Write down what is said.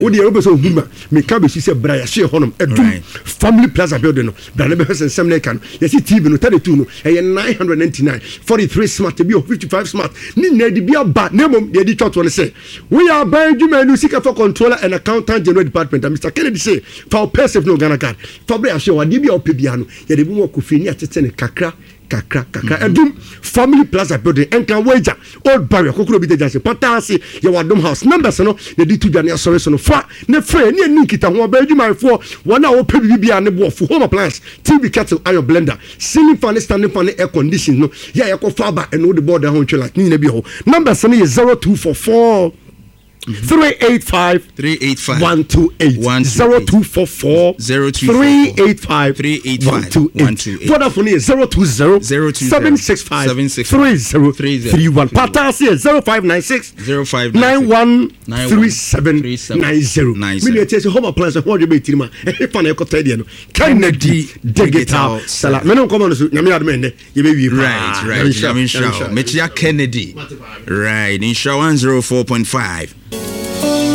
wo de obeso huma me ka be sise bra ya hye honom edum family plaza building no bra na be hwese nsem na kan ya si TV no 32 no e 999 43 smart be 55 smart ni na di bia ba na mom de di twotwo ne say we are buying you manu sika for controller and accountant general department Mr. Kennedy say for passive no Ghana card for bra hye wa de bia opebia no ya de bu mo kofini atete ne kakra edum family plaza building enka wager old barrier kokoro bi dejanse patasi ye wadom house numbers no de di tu dwane asore so no fa ne frɛ ne ani kita ho ba adwumanfo wona wo pɛ bibia ne bo home appliance TV kettle iron blender ceiling fan standing fan air condition no ya ye ko fa ba eno de board ho ntwela ni na bi ho numbers no ye 0244 385 128 0244 385 128 Vodafone is 020 765 3031 Patasi is 0596 913790 Million home appliance what you be tirima if an eco Kennedy digital sala me no come on so nyame admen ye be right Mechia Kennedy right in show 104.5